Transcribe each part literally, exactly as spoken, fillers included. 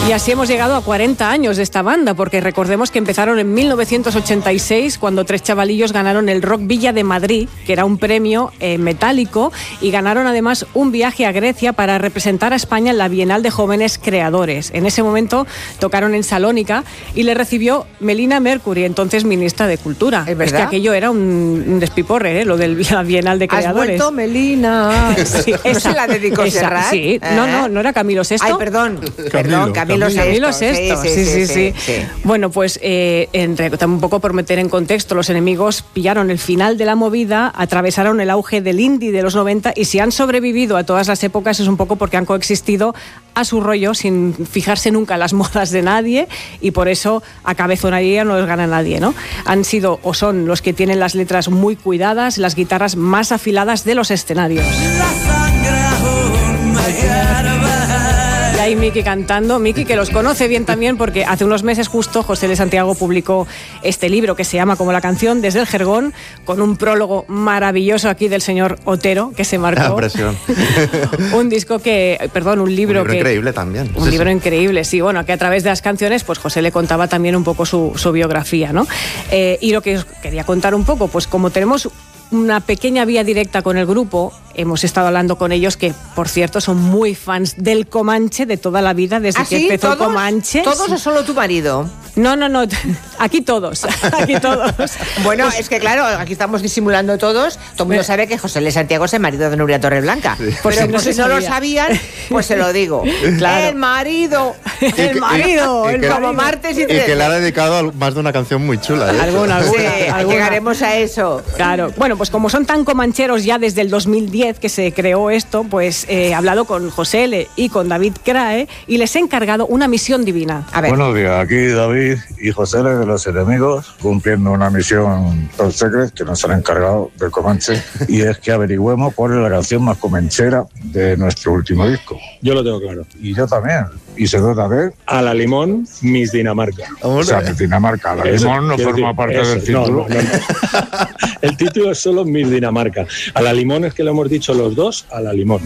Y así hemos llegado a cuarenta años de esta banda, porque recordemos que empezaron en mil novecientos ochenta y seis, cuando tres chavalillos ganaron el Rock Villa de Madrid, que era un premio eh, metálico, y ganaron además un viaje a Grecia para representar a España en la Bienal de Jóvenes Creadores. En ese momento tocaron en Salónica y le recibió Melina Mercury, entonces ministra de Cultura. ¿Es verdad? Es que aquello era un, un despiporre, ¿eh? Lo del la Bienal de Creadores. ¿Has vuelto, Melina? Sí, esa, ¿No se la dedicó esa, Serrat? Sí, ¿Eh? no, no, no era Camilo Sesto. Ay, perdón, perdón, Camilo, Camilo Sesto. Camilo Sesto, sí sí sí, sí, sí, sí. Bueno, pues eh, entre, un poco por meter en contexto, los enemigos pillaron el final de la movida, atravesaron el auge del indie de los noventa y si han sobrevivido a todas las épocas es un poco porque han coexistido a su rollo sin fijarse nunca en las modas de nadie y por eso a cabezonería no les gana nadie, ¿no? Han sido o son los que tienen las letras muy cuidadas, las guitarras más afiladas de los escenarios. Y ahí Miki cantando, Miki que los conoce bien también porque hace unos meses justo José de Santiago publicó este libro que se llama como la canción Desde el Jergón, con un prólogo maravilloso aquí del señor Otero que se marcó. Ah, presión. Un disco que, perdón, un libro, un libro que... increíble también. Un sí, libro sí. increíble, sí, bueno, que a través de las canciones pues José le contaba también un poco su, su biografía, ¿no? Eh, y lo que os quería contar un poco, pues como tenemos una pequeña vía directa con el grupo, hemos estado hablando con ellos que, por cierto, son muy fans del Comanche de toda la vida, desde ¿Ah, que sí? empezó el ¿Todos? Comanche. ¿Todos o solo tu marido? No, no, no, aquí todos, aquí todos. Bueno, es que claro, aquí estamos disimulando todos. Todo el mundo sabe que José de Santiago es el marido de Nuria Torreblanca. Sí. Por Pero si no, si se no lo sabía. sabían, pues se lo digo. Claro. El marido, el que- marido, y el que- como marido. martes y Y trece. que le ha dedicado a más de una canción muy chula. de hecho. Alguna, alguna, Sí, alguna. llegaremos a eso. Claro, bueno, pues como son tan comancheros ya desde el dos mil diez que se creó esto, pues eh, he hablado con José L. y con David Crae y les he encargado una misión divina. A ver. Buenos días, aquí David y José L. de los enemigos, cumpliendo una misión top secret que nos han encargado del Comanche, y es que averigüemos cuál es la canción más comanchera de nuestro último disco. Yo lo tengo claro. Y yo también. Y se trata de... A la Limón, Miss Dinamarca. O sea, que Dinamarca, la Eso, Limón no quiero forma decir, parte eso, del título. no, no, no. El título es solo Miss Dinamarca. A la Limón es que lo hemos dicho los dos, a la Limón.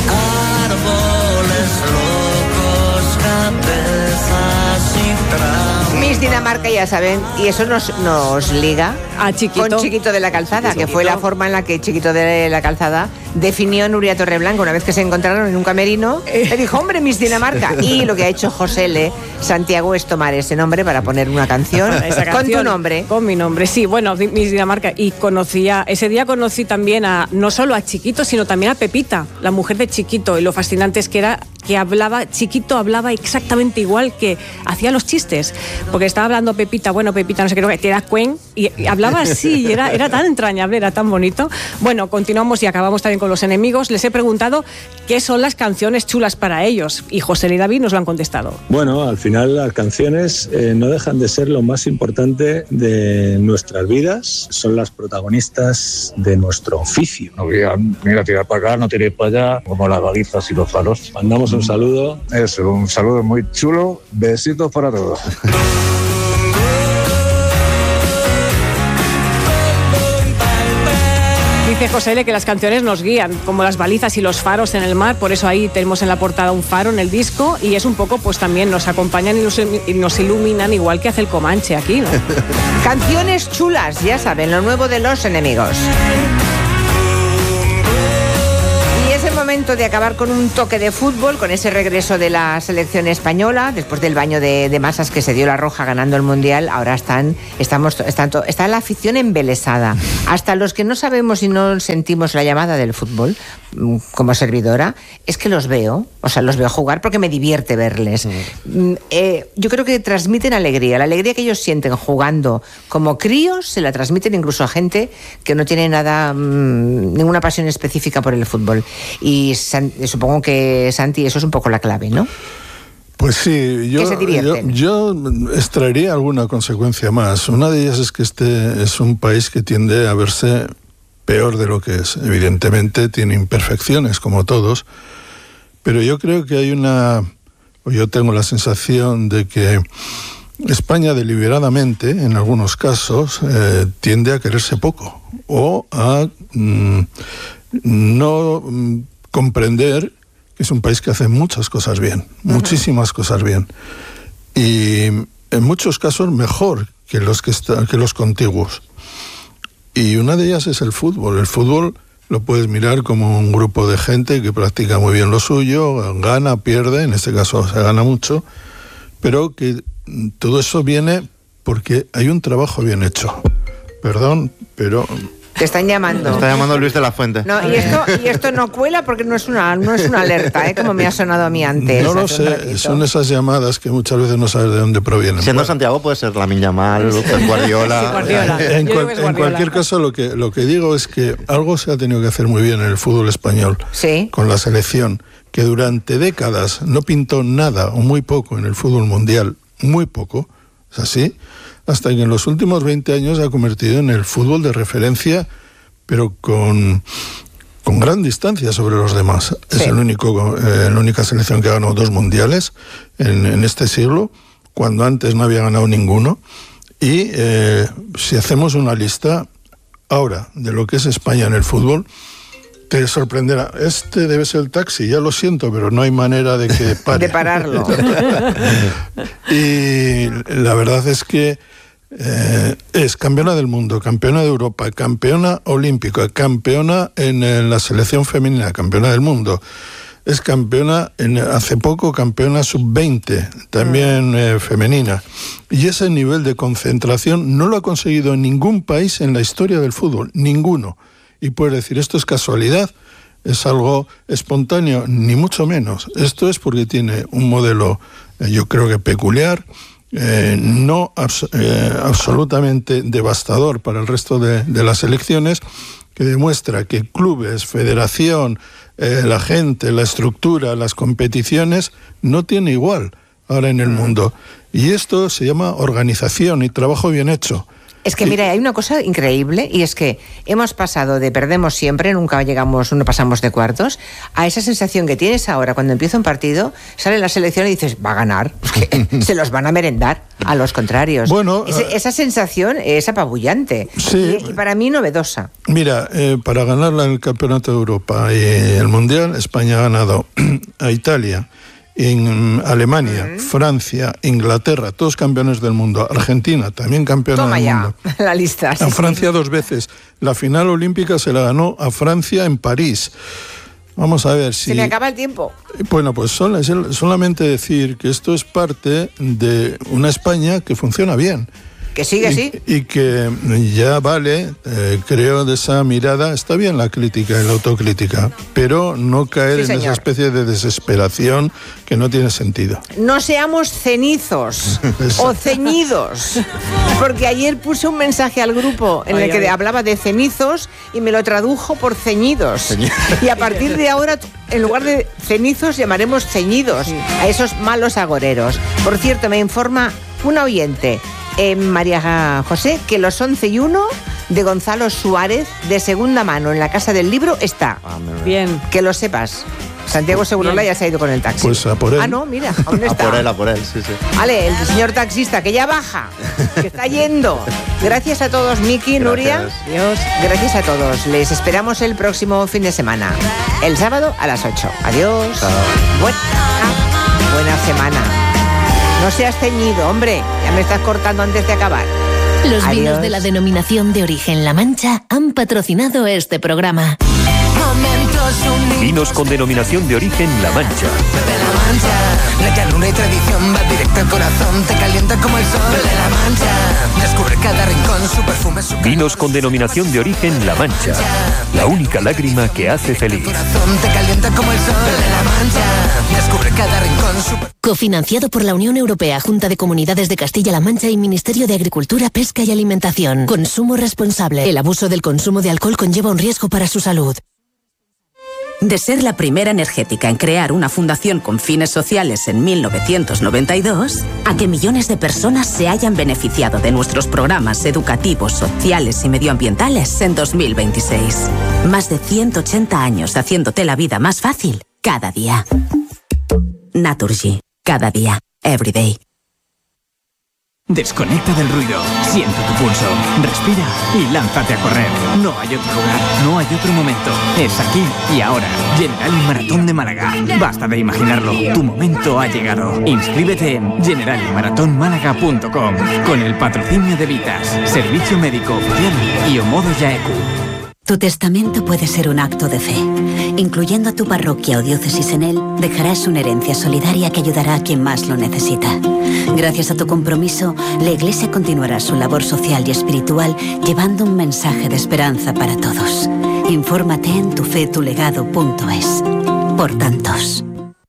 Miss Dinamarca, ya saben, y eso nos, nos liga A Chiquito. con Chiquito de la Calzada, Chiquito. que fue la forma en la que Chiquito de la Calzada definió a Nuria Torreblanca una vez que se encontraron en un camerino. Le dijo, hombre, Miss Dinamarca. Y lo que ha hecho José L. Santiago es tomar ese nombre para poner una canción, Esa con canción, tu nombre. Con mi nombre, sí. Bueno, Miss Dinamarca. Y conocía, ese día conocí también a, no solo a Chiquito, sino también a Pepita, la mujer de Chiquito. Y lo fascinante es que era que hablaba, Chiquito hablaba exactamente igual que hacía los chistes. Porque estaba hablando Pepita, bueno, Pepita, no sé qué, que te da cuen. Y, y hablaba así, y era, era tan entrañable, era tan bonito. Bueno, continuamos y acabamos también con los enemigos. Les he preguntado qué son las canciones chulas para ellos. Y José y David nos lo han contestado. Bueno, al final las canciones eh, no dejan de ser lo más importante de nuestras vidas. Son las protagonistas de nuestro oficio. No digan, mira, tirar para acá, no tiréis para allá, como las balizas y los faros. Mandamos un saludo. Eso, un saludo muy chulo. Besitos para todos. Dice José L. que las canciones nos guían, como las balizas y los faros en el mar, por eso ahí tenemos en la portada un faro en el disco y es un poco, pues también nos acompañan y nos, y nos iluminan igual que hace el Comanche aquí, ¿no? Canciones chulas, ya saben, lo nuevo de los enemigos. Y es el momento de acabar con un toque de fútbol, con ese regreso de la selección española, después del baño de, de masas que se dio la Roja ganando el Mundial. Ahora están, estamos, están, está la afición embelesada. Hasta los que no sabemos y no sentimos la llamada del fútbol, como servidora, es que los veo, o sea, los veo jugar porque me divierte verles. Mm. Eh, yo creo que transmiten alegría, la alegría que ellos sienten jugando como críos, se la transmiten incluso a gente que no tiene nada, mmm, ninguna pasión específica por el fútbol. Y San, supongo que, Santi, eso es un poco la clave, ¿no? Pues sí, yo, Que se divierten. yo, yo extraería alguna consecuencia más. Una de ellas es que este es un país que tiende a verse peor de lo que es. Evidentemente tiene imperfecciones, como todos, pero yo creo que hay una, o yo tengo la sensación de que España deliberadamente, en algunos casos, eh, tiende a quererse poco o a mm, no mm, comprender que es un país que hace muchas cosas bien, uh-huh. muchísimas cosas bien. Y en muchos casos mejor que los, que, está, que los contiguos. Y una de ellas es el fútbol. El fútbol lo puedes mirar como un grupo de gente que practica muy bien lo suyo, gana, pierde, en este caso se gana mucho, pero que todo eso viene porque hay un trabajo bien hecho. Perdón, pero... Te están llamando. Te está llamando Luis de la Fuente. No, y esto, y esto no cuela porque no es una, no es una alerta, ¿eh? Como me ha sonado a mí antes. No lo sé, son esas llamadas que muchas veces no sabes de dónde provienen. Siendo bueno. Santiago puede ser Lamine Yamal, Guardiola. Sí, Guardiola. En, cual, en cualquier caso, lo que, lo que digo es que algo se ha tenido que hacer muy bien en el fútbol español, ¿sí? Con la selección, que durante décadas no pintó nada o muy poco en el fútbol mundial, muy poco, es así, hasta que en los últimos veinte años se ha convertido en el fútbol de referencia, pero con, con gran distancia sobre los demás. Sí. Es el único, eh, la única selección que ha ganado dos mundiales en, en este siglo, cuando antes no había ganado ninguno. Y eh, si hacemos una lista ahora de lo que es España en el fútbol, te sorprenderá. Este debe ser el Taxi, ya lo siento, pero no hay manera de que pare. De pararlo. Y la verdad es que Eh, es campeona del mundo, campeona de Europa, campeona olímpica, campeona en, en la selección femenina, campeona del mundo. Es campeona, en, hace poco, campeona sub veinte, también eh, femenina. Y ese nivel de concentración no lo ha conseguido en ningún país en la historia del fútbol, ninguno. Y puedes decir, ¿esto es casualidad? ¿Es algo espontáneo? Ni mucho menos. Esto es porque tiene un modelo, eh, yo creo que peculiar, Eh, no abs- eh, absolutamente devastador para el resto de, de las elecciones, que demuestra que clubes, federación, eh, la gente, la estructura, las competiciones, no tiene igual ahora en el mundo. Y esto se llama organización y trabajo bien hecho. Es que, mira, hay una cosa increíble, y es que hemos pasado de perdemos siempre, nunca llegamos, no pasamos de cuartos, a esa sensación que tienes ahora cuando empieza un partido, sale la selección y dices, va a ganar, que se los van a merendar a los contrarios. Bueno, Ese, esa sensación es apabullante, sí, y, y para mí novedosa. Mira, eh, para ganar el Campeonato de Europa y el Mundial, España ha ganado a Italia, en Alemania, uh-huh. Francia, Inglaterra, todos campeones del mundo. Argentina, también campeona Toma del ya, mundo. La lista. Sí, a Francia sí. dos veces. La final olímpica se la ganó a Francia en París. Vamos a ver si... Se me acaba el tiempo. Bueno, pues son, solamente decir que esto es parte de una España que funciona bien. Que sigue así. Y, y que ya vale, eh, creo, de esa mirada. Está bien la crítica y la autocrítica, pero no caer sí, en esa especie de desesperación que no tiene sentido. No seamos cenizos o ceñidos, porque ayer puse un mensaje al grupo en ay, el que ay. hablaba de cenizos y me lo tradujo por ceñidos. Y a partir de ahora, en lugar de cenizos, llamaremos ceñidos sí. a esos malos agoreros. Por cierto, me informa una oyente, Eh, María José, que los once y uno de Gonzalo Suárez, de segunda mano en la Casa del Libro, está. Ah, bien. Que lo sepas. Santiago Segurola ya se ha ido con el taxi. Pues a por él. Ah, no, mira, aún está. A por él, a por él, sí, sí. Vale, el señor taxista, que ya baja, que está yendo. Gracias a todos, Miki, Nuria. Adiós. Gracias a todos. Les esperamos el próximo fin de semana. El sábado a las ocho. Adiós. Buena, buena semana. No seas ceñido, hombre. Ya me estás cortando antes de acabar. Los Adiós. vinos de la denominación de origen La Mancha han patrocinado este programa. Vinos con denominación de origen La Mancha. De La Mancha, la llanura y tradición va directo al corazón, te calienta como el sol. De La Mancha, descubre cada rincón, su perfume, su calor. Vinos con denominación de origen La Mancha, la única lágrima que hace feliz. Corazón te calienta como el sol. De La Mancha, descubre cada rincón, su perfume. Cofinanciado por la Unión Europea, Junta de Comunidades de Castilla-La Mancha y Ministerio de Agricultura, Pesca y Alimentación. Consumo responsable. El abuso del consumo de alcohol conlleva un riesgo para su salud. De ser la primera energética en crear una fundación con fines sociales en mil novecientos noventa y dos, a que millones de personas se hayan beneficiado de nuestros programas educativos, sociales y medioambientales en dos mil veintiséis. Más de ciento ochenta años haciéndote la vida más fácil cada día. Naturgy. Cada día. Every day. Desconecta del ruido, siente tu pulso, respira y lánzate a correr. No hay otro lugar, no hay otro momento. Es aquí y ahora. Generali Maratón de Málaga. Basta de imaginarlo, tu momento ha llegado. Inscríbete en generali maratón málaga punto com con el patrocinio de Vitas, Servicio Médico Oficial y Omodo Yaeku. Tu testamento puede ser un acto de fe. Incluyendo a tu parroquia o diócesis en él, dejarás una herencia solidaria que ayudará a quien más lo necesita. Gracias a tu compromiso, la Iglesia continuará su labor social y espiritual llevando un mensaje de esperanza para todos. Infórmate en tufetulegado punto es. Por tantos.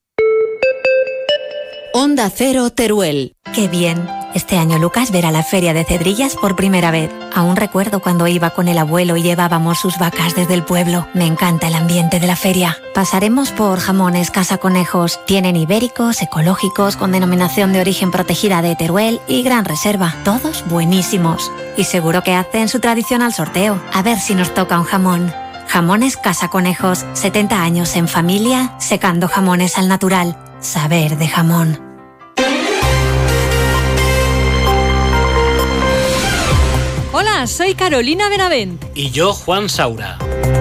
Onda Cero Teruel. ¡Qué bien! Este año Lucas verá la feria de Cedrillas por primera vez. Aún recuerdo cuando iba con el abuelo y llevábamos sus vacas desde el pueblo. Me encanta el ambiente de la feria. Pasaremos por Jamones Casa Conejos. Tienen ibéricos, ecológicos, con denominación de origen protegida de Teruel y Gran Reserva. Todos buenísimos. Y seguro que hacen su tradicional sorteo. A ver si nos toca un jamón. Jamones Casa Conejos. setenta años en familia, secando jamones al natural. Saber de jamón. Hola, soy Carolina Benavent. Y yo, Juan Saura.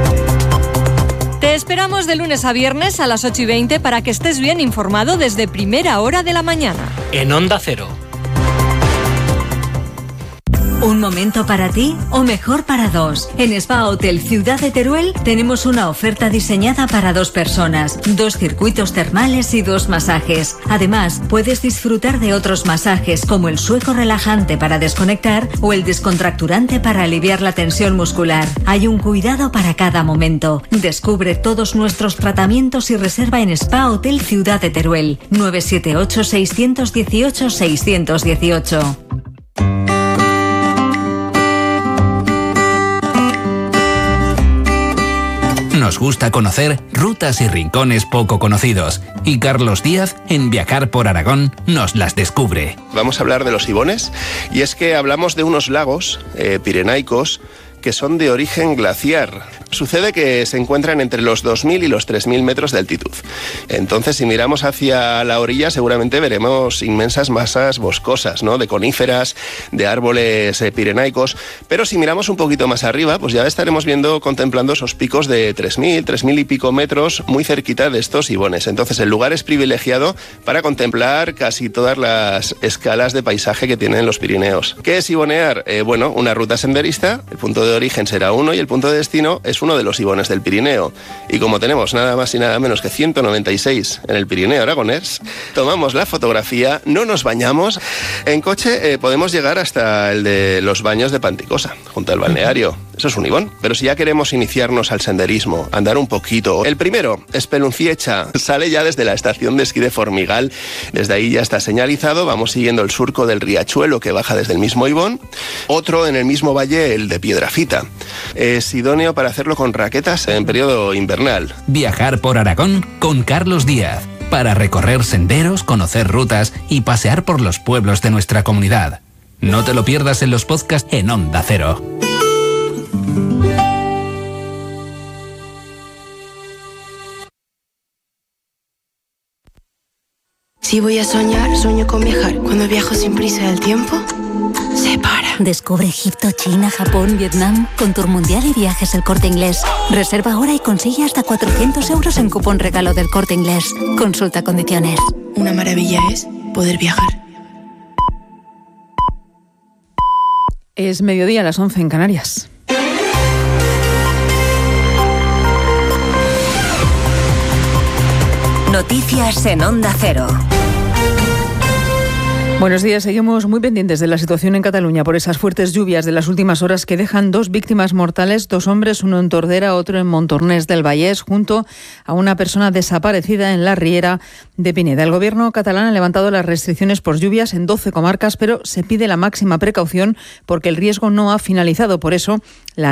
Te esperamos de lunes a viernes a las ocho y veinte para que estés bien informado desde primera hora de la mañana. En Onda Cero. ¿Un momento para ti o mejor para dos? En Spa Hotel Ciudad de Teruel tenemos una oferta diseñada para dos personas, dos circuitos termales y dos masajes. Además, puedes disfrutar de otros masajes como el sueco relajante para desconectar o el descontracturante para aliviar la tensión muscular. Hay un cuidado para cada momento. Descubre todos nuestros tratamientos y reserva en Spa Hotel Ciudad de Teruel. nueve siete ocho, seis uno ocho, seis uno ocho. Nos gusta conocer rutas y rincones poco conocidos, y Carlos Díaz, en Viajar por Aragón, nos las descubre. Vamos a hablar de los Ibones, y es que hablamos de unos lagos eh, pirenaicos que son de origen glaciar. Sucede que se encuentran entre los dos mil y los tres mil metros de altitud. Entonces, si miramos hacia la orilla, seguramente veremos inmensas masas boscosas, ¿no? De coníferas, de árboles eh, pirenaicos. Pero si miramos un poquito más arriba, pues ya estaremos viendo, contemplando esos picos de tres mil, tres mil y pico metros muy cerquita de estos Ibones. Entonces, el lugar es privilegiado para contemplar casi todas las escalas de paisaje que tienen los Pirineos. ¿Qué es ibonear? Eh, bueno, una ruta senderista. El punto de origen será uno y el punto de destino es uno de los Ibones del Pirineo. Y como tenemos nada más y nada menos que ciento noventa y seis en el Pirineo aragonés, tomamos la fotografía, no nos bañamos. En coche eh, podemos llegar hasta el de los baños de Panticosa, junto al balneario. Eso es un Ibón. Pero si ya queremos iniciarnos al senderismo, andar un poquito. El primero, Espelunciecha, sale ya desde la estación de esquí de Formigal. Desde ahí ya está señalizado. Vamos siguiendo el surco del riachuelo que baja desde el mismo Ibón. Otro en el mismo valle, el de Piedrafita. Es idóneo para hacerlo con raquetas en periodo invernal. Viajar por Aragón con Carlos Díaz. Para recorrer senderos, conocer rutas y pasear por los pueblos de nuestra comunidad. No te lo pierdas en los podcasts en Onda Cero. Si voy a soñar, sueño con viajar. Cuando viajo sin prisa, el tiempo se para. Descubre Egipto, China, Japón, Vietnam con Tour Mundial y Viajes El Corte Inglés. Reserva ahora y consigue hasta cuatrocientos euros en cupón regalo del Corte Inglés. Consulta condiciones. Una maravilla es poder viajar. Es mediodía a las once en Canarias. Noticias en Onda Cero. Buenos días. Seguimos muy pendientes de la situación en Cataluña por esas fuertes lluvias de las últimas horas que dejan dos víctimas mortales, dos hombres, uno en Tordera, otro en Montornès del Vallès, junto a una persona desaparecida en la Riera de Pineda. El gobierno catalán ha levantado las restricciones por lluvias en doce comarcas, pero se pide la máxima precaución porque el riesgo no ha finalizado. Por eso, la